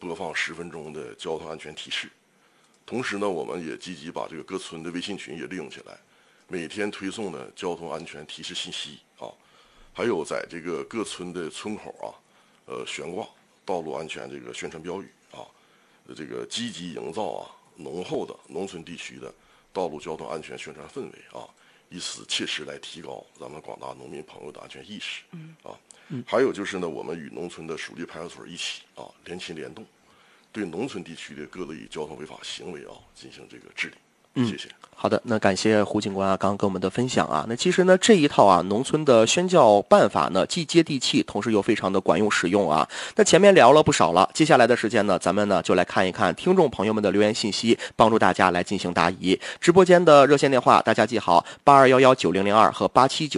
播放10分钟的交通安全提示。同时呢，我们也积极把这个各村的微信群也利用起来，每天推送呢交通安全提示信息啊，还有在这个各村的村口啊，悬挂道路安全这个宣传标语啊，这个积极营造啊浓厚的农村地区的道路交通安全宣传氛围啊，以此切实来提高咱们广大农民朋友的安全意识。还有就是呢，我们与农村的属地派出所一起啊，联勤联动，对农村地区的各类交通违法行为啊进行这个治理。谢谢。 好的，那感谢胡警官啊，刚刚跟我们的分享啊。那其实呢，这一套啊农村的宣教办法呢，既接地气，同时又非常的管用实用啊。那前面聊了不少了，接下来的时间呢，咱们呢就来看一看听众朋友们的留言信息，帮助大家来进行答疑。直播间的热线电话大家记好，82119002和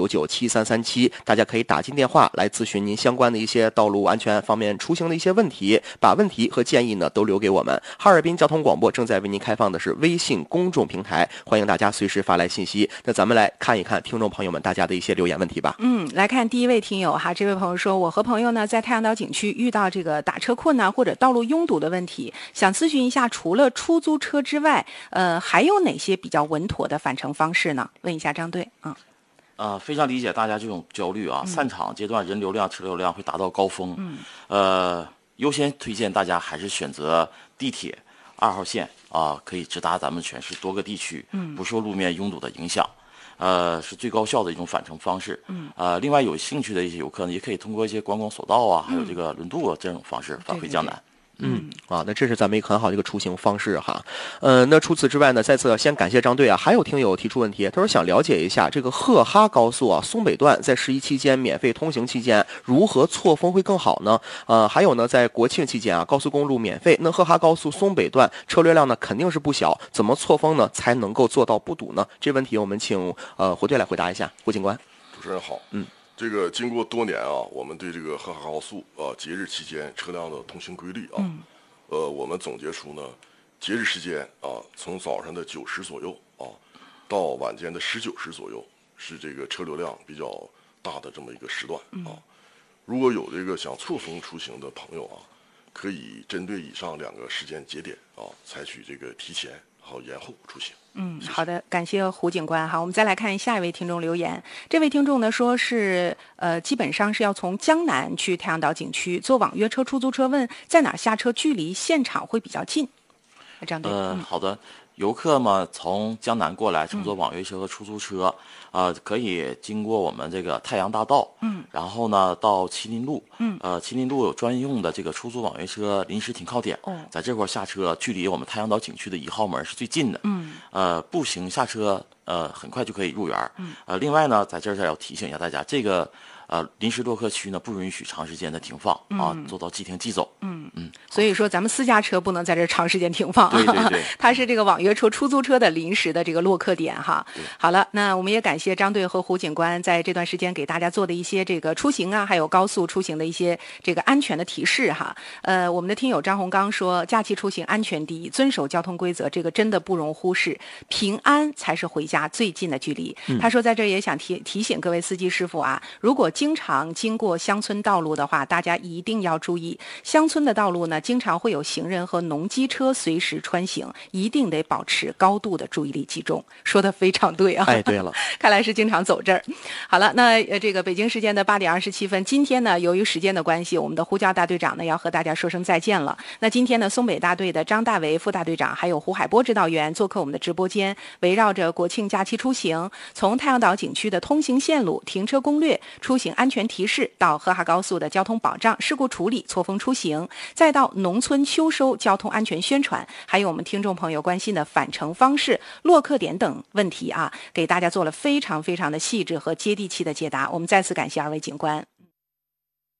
87997337，大家可以打进电话来咨询您相关的一些道路安全方面出行的一些问题，把问题和建议呢都留给我们。哈尔滨交通广播正在为您开放的是微信公众平台，欢迎大家随时发来信息。那咱们来看一看听众朋友们大家的一些留言问题吧。 来看第一位听友哈，这位朋友说，我和朋友呢在太阳岛景区遇到这个打车困难或者道路拥堵的问题，想咨询一下，除了出租车之外，还有哪些比较稳妥的返程方式呢？问一下张队。 非常理解大家这种焦虑啊。散场阶段人流量、车流量会达到高峰，优先推荐大家还是选择地铁2号线啊，可以直达咱们全市多个地区，不受路面拥堵的影响，是最高效的一种返程方式。另外有兴趣的一些游客呢，也可以通过一些观光索道啊，还有这个轮渡这种方式返回江南。 那这是咱们一个很好的一个出行方式哈。那除此之外呢，再次先感谢张队啊。还有听友提出问题，他说想了解一下这个赫哈高速啊松北段在11期间免费通行期间如何错峰会更好呢？还有呢，在国庆期间啊高速公路免费，那赫哈高速松北段车流量呢肯定是不小，怎么错峰呢才能够做到不堵呢？这问题我们请胡队来回答一下。胡警官。 主持人好。这个经过多年啊，我们对这个赫哈高速节日期间车辆的通行规律啊，我们总结出呢，节日时间啊，从早上的9时左右啊，到晚间的19时左右，是这个车流量比较大的这么一个时段啊。如果有这个想错峰出行的朋友啊，可以针对以上2个时间节点啊，采取这个提前还有延后出行。 好的，感谢胡警官哈。我们再来看下一位听众留言。这位听众呢说是基本上是要从江南去太阳岛景区坐网约车、出租车，问在哪下车，距离现场会比较近。张队。 好的。游客嘛，从江南过来乘坐网约车和出租车，可以经过我们这个太阳大道，然后呢到麒麟路，麒麟路有专用的这个出租网约车临时停靠点，在这块下车，距离我们太阳岛景区的1号门是最近的，步行下车很快就可以入园。另外呢，在这儿要提醒一下大家，这个临时落客区呢不允许长时间的停放啊，做到即停即走。 所以说咱们私家车不能在这长时间停放。 对， 它是这个网约车、出租车的临时的这个落客点哈。好了，那我们也感谢张队和胡警官在这段时间给大家做的一些这个出行啊，还有高速出行的一些这个安全的提示哈。我们的听友张洪刚说，假期出行安全第一，遵守交通规则，这个真的不容忽视，平安才是回家最近的距离。他说在这儿也想提醒各位司机师傅啊，如果经常经过乡村道路的话，大家一定要注意，乡村的道路呢经常会有行人和农机车随时穿行，一定得保持高度的注意力集中。说的非常对啊。 对了。 看来是经常走这儿。好了，那这个北京时间的8点27分，今天呢由于时间的关系，我们的呼叫大队长呢要和大家说声再见了。那今天呢松北大队的张大为副大队长还有胡海波指导员做客我们的直播间，围绕着国庆假期出行，从太阳岛景区的通行线路、停车攻略、出行安全提示，到赫哈高速的交通保障、事故处理、错峰出行，再到农村秋收交通安全宣传，还有我们听众朋友关心的返程方式、落客点等问题啊，给大家做了非常非常的细致和接地气的解答。我们再次感谢2位警官。